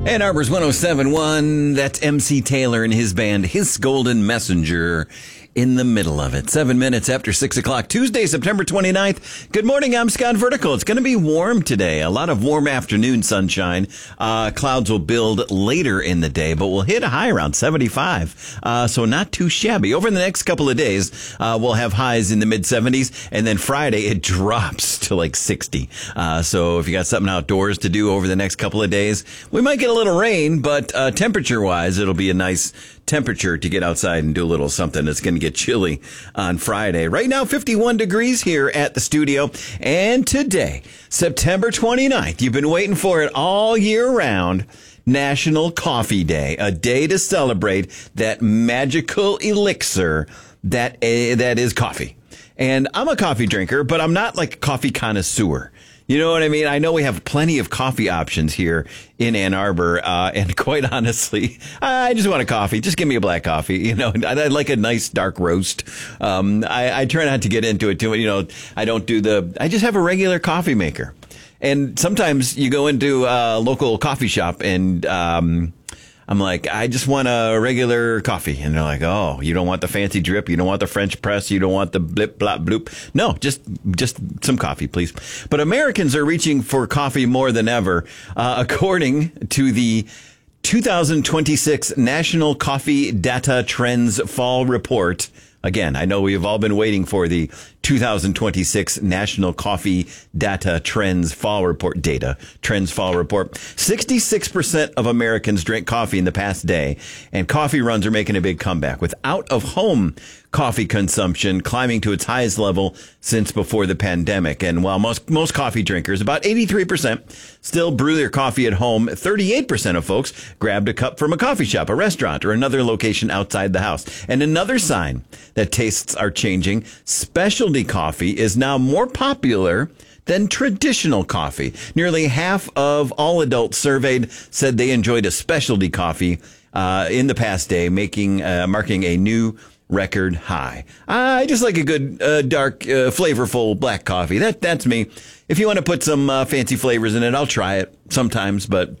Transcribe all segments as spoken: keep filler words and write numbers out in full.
Ann Arbor's one oh seven point one, that's M C Taylor and his band, His Golden Messenger, in the middle of it. Seven minutes after six o'clock, Tuesday, September twenty-ninth. Good morning, I'm Scott Vertical. It's going to be warm today. A lot of warm afternoon sunshine. Uh, clouds will build later in the day, but we'll hit a high around seventy-five. Uh, so not too shabby. Over the next couple of days, uh, we'll have highs in the mid seventies, and then Friday it drops to like sixty. Uh, so if you got something outdoors to do over the next couple of days, we might get a little rain, but uh, temperature-wise, it'll be a nice temperature to get outside and do a little something. It's going to get chilly on Friday. Right now, fifty-one degrees here at the studio. And today, September twenty-ninth, you've been waiting for it all year round, National Coffee Day, a day to celebrate that magical elixir that uh, that is coffee. And I'm a coffee drinker, but I'm not like a coffee connoisseur. You know what I mean? I know we have plenty of coffee options here in Ann Arbor, uh, and quite honestly, I just want a coffee. Just give me a black coffee. You know, I, I like a nice dark roast. Um, I, I try not to get into it too much. You know, I don't do the, I just have a regular coffee maker. And sometimes you go into a local coffee shop and, um, I'm like, I just want a regular coffee. And they're like, oh, you don't want the fancy drip. You don't want the French press. You don't want the blip, blop, bloop. No, just just some coffee, please. But Americans are reaching for coffee more than ever. Uh, according to the two thousand twenty-six National Coffee Data Trends Fall Report. Again, I know we've all been waiting for the two thousand twenty-six National Coffee Data Trends Fall Report data. Trends Fall Report. sixty-six percent of Americans drink coffee in the past day, and coffee runs are making a big comeback, with out-of-home coffee consumption climbing to its highest level since before the pandemic. And while most most coffee drinkers, about eighty-three percent, still brew their coffee at home, thirty-eight percent of folks grabbed a cup from a coffee shop, a restaurant, or another location outside the house. And another sign that tastes are changing, specialty coffee is now more popular than traditional coffee. Nearly half of all adults surveyed said they enjoyed a specialty coffee uh, in the past day, making uh, marking a new record high. I just like a good, uh, dark, uh, flavorful black coffee. That That's me. If you want to put some uh, fancy flavors in it, I'll try it sometimes, but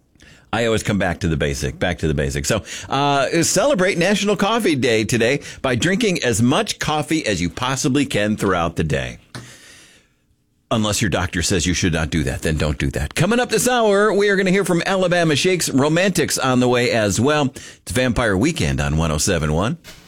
I always come back to the basic, back to the basic. So, uh, celebrate National Coffee Day today by drinking as much coffee as you possibly can throughout the day. Unless your doctor says you should not do that, then don't do that. Coming up this hour, we are going to hear from Alabama Shakes. Romantics on the way as well. It's Vampire Weekend on one oh seven point one.